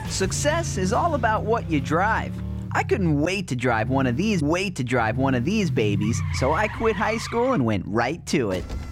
Success is all about what you drive. I couldn't wait to drive one of these babies, so I quit high school and went right to it.